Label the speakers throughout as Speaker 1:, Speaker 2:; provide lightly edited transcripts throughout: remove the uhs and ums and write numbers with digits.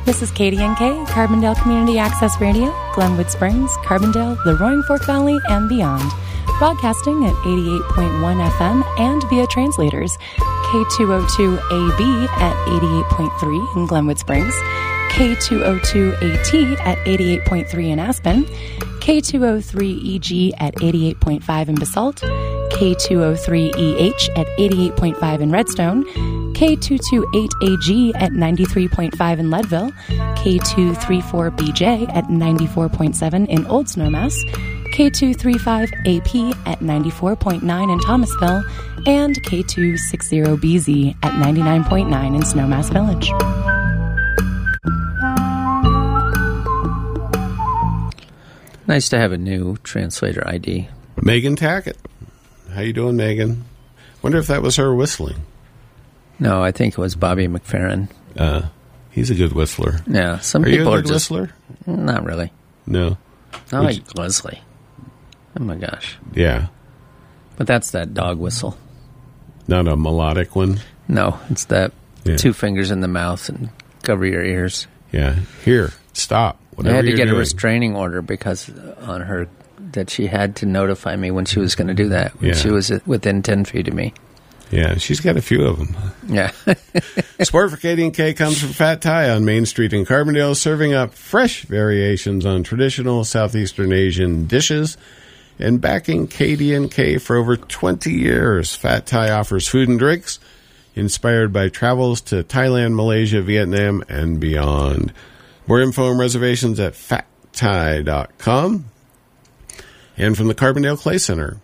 Speaker 1: This is KDNK, Carbondale Community Access Radio, Glenwood Springs, Carbondale, the Roaring Fork Valley, and beyond. Broadcasting at 88.1 FM and via translators, K202AB at 88.3 in Glenwood Springs, K202AT at 88.3 in Aspen, K203EG at 88.5 in Basalt, K203EH at 88.5 in Redstone, K228AG at 93.5 in Leadville, K234BJ at 94.7 in Old Snowmass, K235AP at 94.9 in Thomasville, and K260BZ at 99.9 in Snowmass Village.
Speaker 2: Nice to have a new translator ID.
Speaker 3: Megan Tackett. How you doing, Megan? Wonder if that was her whistling.
Speaker 2: No, I think it was Bobby McFerrin.
Speaker 3: He's a good whistler.
Speaker 2: Yeah, some
Speaker 3: are
Speaker 2: people
Speaker 3: you a
Speaker 2: are
Speaker 3: good
Speaker 2: just
Speaker 3: whistler?
Speaker 2: Not really.
Speaker 3: No.
Speaker 2: I like Leslie. Oh my gosh.
Speaker 3: Yeah.
Speaker 2: But that's that dog whistle.
Speaker 3: Not a melodic one?
Speaker 2: No, it's that 2 fingers in the mouth and cover your ears.
Speaker 3: Yeah. Here, stop. Whatever
Speaker 2: I had to get
Speaker 3: doing.
Speaker 2: a restraining order because on her that she had to notify me when she was going to do that. When she was within 10 feet of me.
Speaker 3: Yeah, she's got a few of them.
Speaker 2: Yeah.
Speaker 3: Support for KDNK comes from Fat Thai on Main Street in Carbondale, serving up fresh variations on traditional Southeastern Asian dishes and backing KDNK for over 20 years. Fat Thai offers food and drinks inspired by travels to Thailand, Malaysia, Vietnam, and beyond. More info and reservations at fatthai.com. And from the Carbondale Clay Center,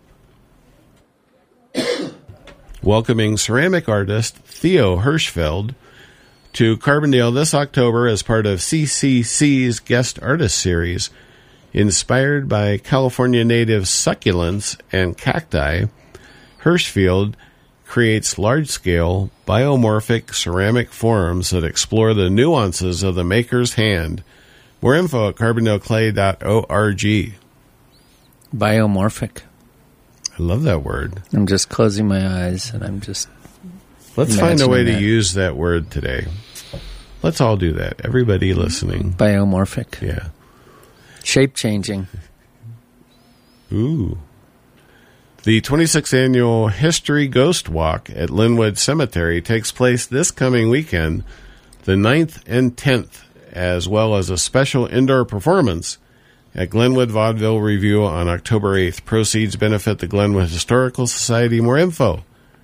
Speaker 3: welcoming ceramic artist Theo Hirschfeld to Carbondale this October as part of CCC's Guest Artist Series. Inspired by California native succulents and cacti, Hirschfeld creates large-scale, biomorphic ceramic forms that explore the nuances of the maker's hand. More info at carbondaleclay.org.
Speaker 2: Biomorphic.
Speaker 3: I love that word.
Speaker 2: I'm just closing my eyes and I'm just
Speaker 3: Let's find a way to use that word today. Let's all do that. Everybody listening.
Speaker 2: Biomorphic.
Speaker 3: Yeah.
Speaker 2: Shape-changing.
Speaker 3: Ooh. The 26th Annual History Ghost Walk at Linwood Cemetery takes place this coming weekend, the 9th and 10th, as well as a special indoor performance at Glenwood Vaudeville Review on October 8th. Proceeds benefit the Glenwood Historical Society. More info,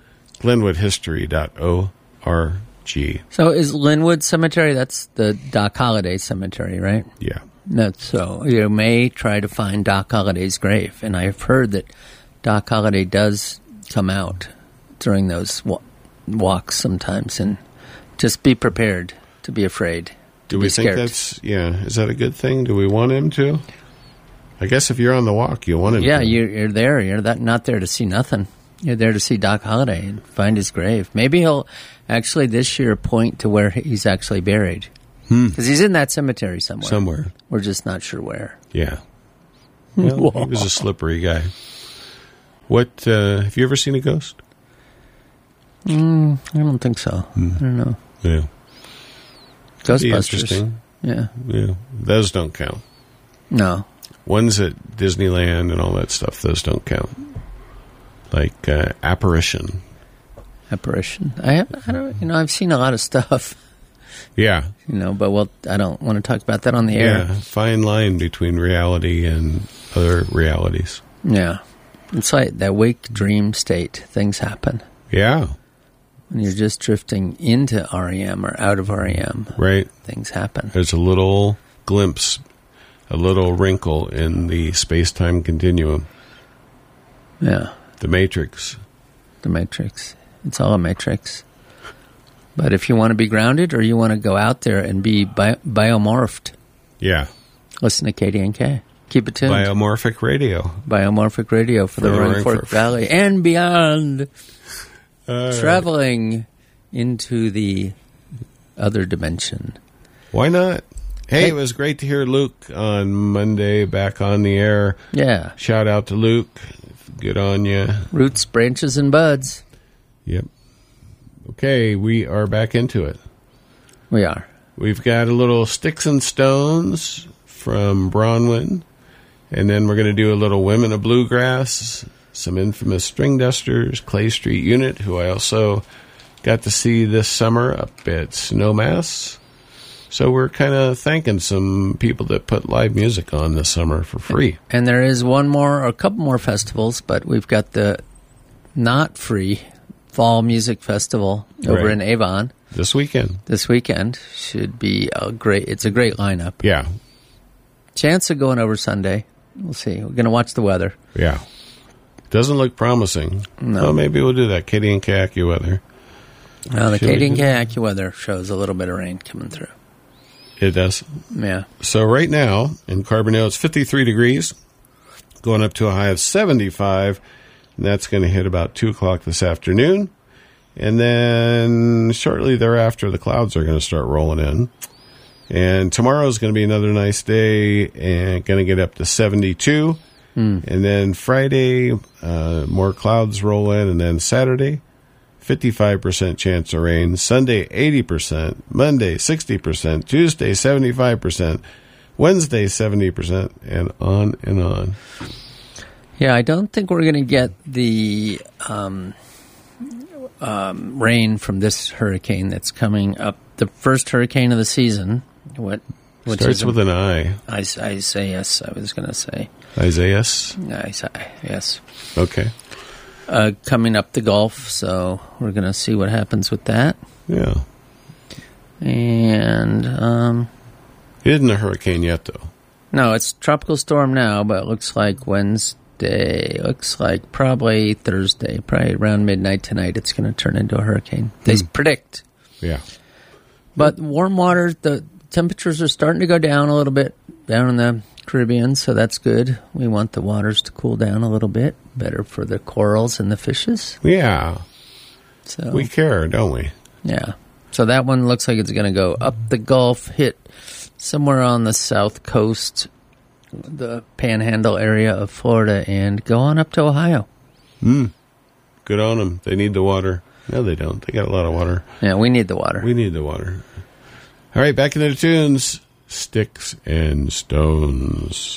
Speaker 3: glenwoodhistory.org.
Speaker 2: So is Linwood Cemetery, that's the Doc Holliday Cemetery, right?
Speaker 3: Yeah.
Speaker 2: That's so. You may try to find Doc Holliday's grave, and I've heard that Doc Holliday does come out during those walks sometimes, and just be prepared to be afraid.
Speaker 3: Do we think that's, is that a good thing? Do we want him to? I guess if you're on the walk, you want him to.
Speaker 2: Yeah, you're there. You're not there to see nothing. You're there to see Doc Holliday and find his grave. Maybe he'll actually this year point to where he's actually buried. Because he's in that cemetery somewhere.
Speaker 3: Somewhere.
Speaker 2: We're just not sure where.
Speaker 3: Yeah. Well, he was a slippery guy. What, have you ever seen a ghost?
Speaker 2: I don't think so. I don't know.
Speaker 3: Yeah.
Speaker 2: Ghostbusters.
Speaker 3: Interesting.
Speaker 2: Yeah.
Speaker 3: Yeah. Those don't count.
Speaker 2: No.
Speaker 3: Ones at Disneyland and all that stuff, those don't count. Like Apparition.
Speaker 2: Apparition. I don't. I've seen a lot of stuff.
Speaker 3: Yeah.
Speaker 2: But I don't want to talk about that on the air.
Speaker 3: Yeah. Fine line between reality and other realities.
Speaker 2: Yeah. It's like that wake dream state. Things happen.
Speaker 3: Yeah.
Speaker 2: When you're just drifting into REM or out of REM.
Speaker 3: Right.
Speaker 2: Things happen.
Speaker 3: There's a little glimpse, a little wrinkle in the space-time continuum.
Speaker 2: Yeah.
Speaker 3: The Matrix.
Speaker 2: The Matrix. It's all a matrix. But if you want to be grounded or you want to go out there and be biomorphed, listen to KDNK. Keep it tuned.
Speaker 3: Biomorphic Radio.
Speaker 2: Biomorphic Radio for the Roaring Fork Valley and beyond. Traveling into the other dimension.
Speaker 3: Why not? Hey, it was great to hear Luke on Monday back on the air.
Speaker 2: Yeah.
Speaker 3: Shout out to Luke. Good on you.
Speaker 2: Roots, branches, and buds.
Speaker 3: Yep. Okay, we are back into it.
Speaker 2: We are.
Speaker 3: We've got a little Sticks and Stones from Bronwyn. And then we're going to do a little Women of Bluegrass, some Infamous String Dusters, Clay Street Unit, who I also got to see this summer up at Snowmass. So we're kind of thanking some people that put live music on this summer for free.
Speaker 2: And there is a couple more festivals, but we've got the not free Fall Music Festival over in Avon.
Speaker 3: This weekend.
Speaker 2: Should be it's a great lineup.
Speaker 3: Yeah.
Speaker 2: Chance of going over Sunday. We'll see. We're going to watch the weather.
Speaker 3: Yeah. Doesn't look promising.
Speaker 2: No.
Speaker 3: Well, maybe we'll do that Katie and Kayaki weather.
Speaker 2: Well, the Katie and Kayaki weather shows a little bit of rain coming through.
Speaker 3: It does.
Speaker 2: Yeah.
Speaker 3: So right now in Carbondale, it's 53 degrees, going up to a high of 75, and that's going to hit about 2 o'clock this afternoon. And then shortly thereafter, the clouds are going to start rolling in. And tomorrow is going to be another nice day and going to get up to 72. And then Friday, more clouds roll in. And then Saturday, 55% chance of rain. Sunday, 80%. Monday, 60%. Tuesday, 75%. Wednesday, 70%. And on and on.
Speaker 2: Yeah, I don't think we're going to get the rain from this hurricane that's coming up. The first hurricane of the season. What
Speaker 3: starts with an I.
Speaker 2: Isaias, I was going to say.
Speaker 3: Isaias?
Speaker 2: Yes.
Speaker 3: Okay.
Speaker 2: Coming up the Gulf, so we're going to see what happens with that.
Speaker 3: Yeah.
Speaker 2: And
Speaker 3: it isn't a hurricane yet, though.
Speaker 2: No, it's tropical storm now, but it looks like Wednesday. Looks like probably Thursday, probably around midnight tonight. It's going to turn into a hurricane. They predict.
Speaker 3: Yeah.
Speaker 2: But warm water, the temperatures are starting to go down a little bit down in the Caribbean, so that's good. We want the waters to cool down a little bit. Better for the corals and the fishes.
Speaker 3: Yeah.
Speaker 2: So
Speaker 3: we care, don't we?
Speaker 2: Yeah. So that one looks like it's going to go up the Gulf, hit somewhere on the south coast, the Panhandle area of Florida, and go on up to Ohio.
Speaker 3: Good on them. They need the water. No, they don't. They got a lot of water.
Speaker 2: Yeah, we need the water.
Speaker 3: We need the water. All right, back into the tunes. Sticks and Stones.